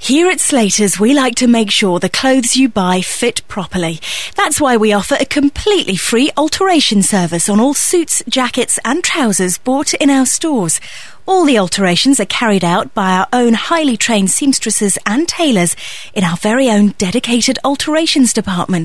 Here at Slater's, we like to make sure the clothes you buy fit properly. That's why we offer a completely free alteration service on all suits, jackets and trousers bought in our stores. All the alterations are carried out by our own highly trained seamstresses and tailors in our very own dedicated alterations department.